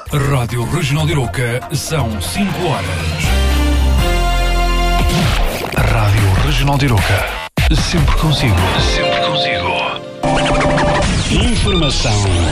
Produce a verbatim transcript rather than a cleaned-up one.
Rádio Regional de Iroca, são cinco horas. Rádio Regional de Iroca, sempre consigo, sempre consigo. Informação